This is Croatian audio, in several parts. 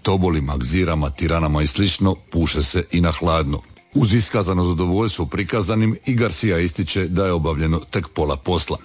tobolima, gzirama, tiranama i slično puše se i na hladno. Uz iskazano zadovoljstvo prikazanim i Garcia ističe da je obavljeno tek pola posla.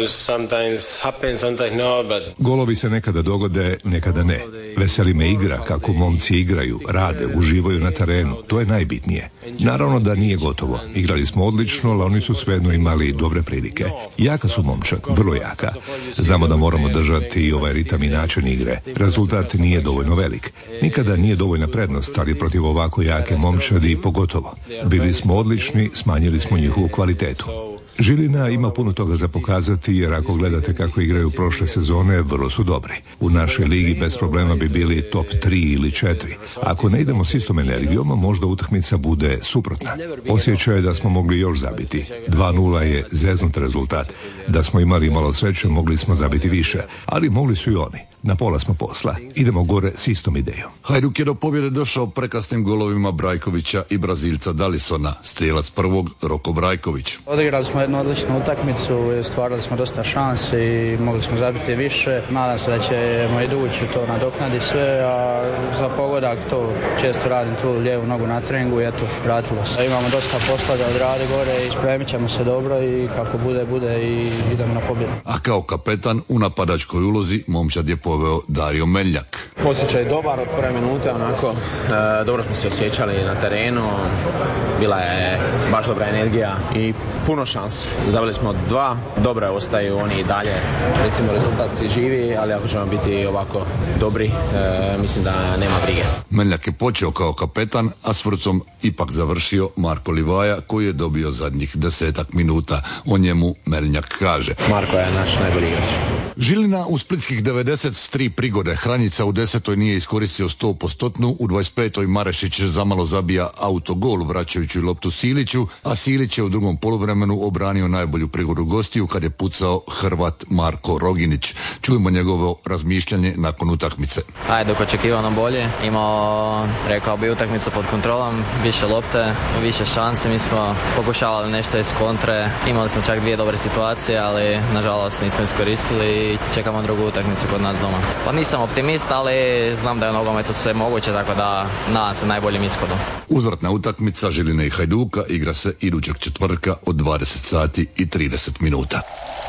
Golovi se nekada dogode, nekada ne. Veseli me igra, kako momci igraju, rade, uživaju na terenu. To je najbitnije. Naravno da nije gotovo. Igrali smo odlično, ali oni su svejedno imali dobre prilike. Jaka su momčad, vrlo jaka. Znamo da moramo držati i ovaj ritam i način igre. Rezultat nije dovoljno velik. Nikada nije dovoljna prednost, ali protiv ovako jake momčadi pogotovo. Bili smo odlični, smanjili smo njihovu kvalitetu. Žilina ima puno toga za pokazati, jer ako gledate kako igraju prošle sezone, vrlo su dobri. U našoj ligi bez problema bi bili top 3 ili 4. Ako ne idemo s istom energijom, možda utakmica bude suprotna. Osjećaj je da smo mogli još zabiti. 2:0 je zeznut rezultat. Da smo imali malo sreće, mogli smo zabiti više, ali mogli su i oni. Na pola smo posla. Idemo gore s istom idejom. Hajduk je do pobjede došao prekasnim golovima Brajkovića i Brazilca Dalisona. Strijelac prvog Roko Brajković. Odigrali smo jednu odličnu utakmicu, stvarali smo dosta šansi i mogli smo zabiti više. Nadam se da ćemo idući to nadoknadi sve, a za pogodak to često radim tu lijevu nogu na treningu i eto, vratilo se. Imamo dosta posla da odradi gore i spremit ćemo se dobro i kako bude i idemo na pobjedu. A kao kapetan u napadačkoj ulozi momčad je poveo Dario Meljak. Osjećaj dobar od prve minute, onako dobro smo se osjećali na terenu, bila je baš dobra energija i puno šansi. Zabili smo 2, dobro ostaju oni i dalje, recimo rezultat živi, ali ako ćemo biti ovako dobri, mislim da nema brige. Meljak je počeo kao kapetan, a s vrcom ipak završio Marko Livaja, koji je dobio zadnjih 10 minuta. O njemu Meljak kaže: Marko je naš najbolji igrač. Žilina u splitskih 90 s 3 prigode. Hranjica u 10. nije iskoristio 100%, u 25. Marešić zamalo zabija autogol vraćajući loptu Siliću, a Silić je u drugom poluvremenu obranio najbolju prigodu gostiju kad je pucao Hrvat Marko Roginić. Čujemo njegovo razmišljanje nakon utakmice. Dok očekivano bolje, imao, rekao bi, utakmicu pod kontrolom, više lopte, više šanse, mi smo pokušavali nešto iz kontre, imali smo čak 2 dobre situacije, ali nažalost nismo iskoristili i čekamo drugu utakmicu kod nas doma. Pa nisam optimist, ali znam da je u nogometu sve moguće, tako da nadam se najboljim ishodom. Uzvratna utakmica Žiline i Hajduka igra se idućeg četvrtka od 20 sati i 30 minuta.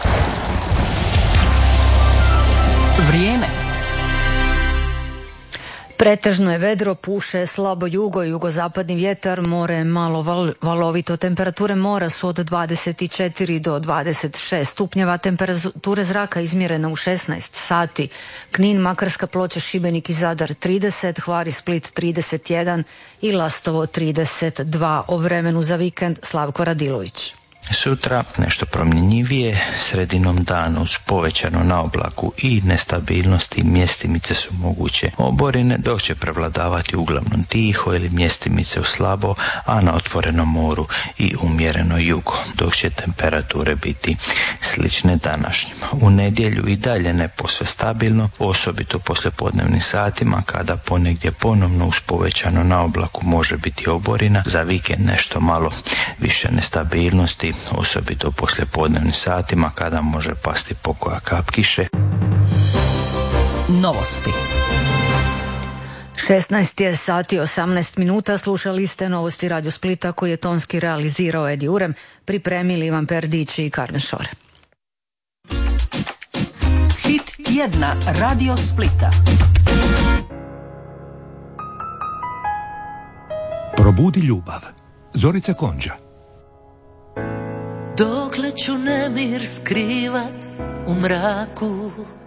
Vrijeme. Pretežno je vedro, puše slabo jugo i jugozapadni vjetar, more je malo valovito. Temperature mora su od 24 do 26 stupnjeva, temperature zraka izmjerena u 16 sati. Knin, Makarska, Ploče, Šibenik i Zadar 30, Hvar i Split 31 i Lastovo 32. O vremenu za vikend Slavko Radilović. Sutra nešto promjenjivije, sredinom dana uz povećano na oblaku i nestabilnosti mjestimice su moguće oborine, dok će prevladavati uglavnom tiho ili mjestimice u slabo, a na otvorenom moru i umjereno jugo, dok će temperature biti slične današnjima. U nedjelju i dalje ne posve stabilno, osobito poslijepodnevnim satima kada ponegdje ponovno uz povećano na oblaku može biti oborina, za vikend nešto malo više nestabilnosti, osobito u poslijepodnevnim satima kada može pasti pokoja kap kiše. Novosti. 16 je sati 18 minuta, slušali ste novosti Radio Splita koji je tonski realizirao Edi Urem, pripremili Ivan Perdić i Carmen Šore. Hit tjedna Radio Splita. Probudi ljubav. Zorica Konđa. Dokle ću nemir skrivat u mraku,